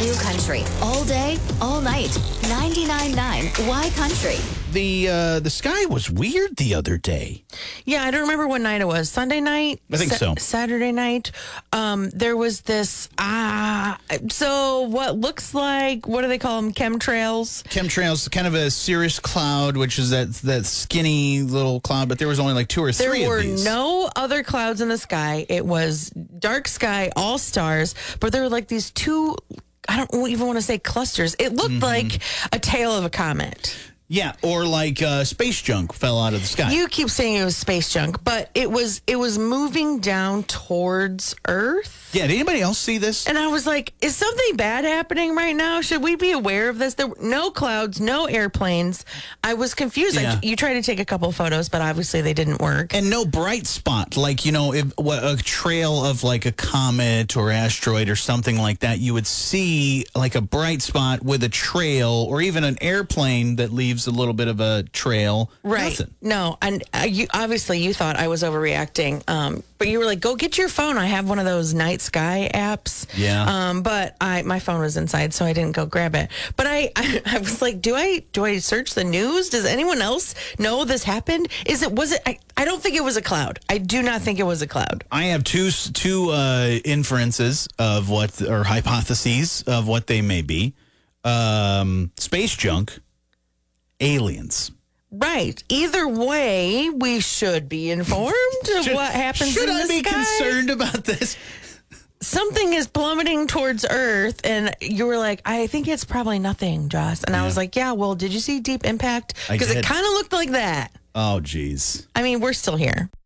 New country. All day, all night. 99.9 Y Country. The sky was weird the other day. Yeah, I don't remember what night it was. Sunday night? I think so. Saturday night. There was this, so what looks like, what do they call them? Chemtrails? Chemtrails, kind of a cirrus cloud, which is that skinny little cloud, but there was only like two or three There of were these. no other clouds in the sky. It was dark sky, all stars, but there were like these two, I don't even want to say clusters. It looked like a tail of a comet. Yeah, or like space junk fell out of the sky. You keep saying it was space junk, but it was moving down towards Earth. Yeah, did anybody else see this? And I was like, is something bad happening right now? Should we be aware of this? There were no clouds, no airplanes. I was confused. Yeah. You tried to take a couple of photos, but obviously they didn't work. And no bright spot, like, a trail of like a comet or asteroid or something like that. You would see like a bright spot with a trail or even an airplane that leaves a little bit of a trail. Right. Nothing. No, and you thought I was overreacting. But you were like, go get your phone. I have one of those night sky apps. Yeah. But my phone was inside, so I didn't go grab it. But I was like, do I search the news? Does anyone else know this happened? I don't think it was a cloud. I do not think it was a cloud. I have two inferences of or hypotheses of what they may be. Space junk, aliens. Right. Either way, we should be informed of what happens Should in I the be sky. concerned about this? Something is plummeting towards Earth, and you were like, I think it's probably nothing, Joss. And I was like, yeah, well, did you see Deep Impact? I Because did. it kind of looked like that. Oh, geez. I mean, we're still here.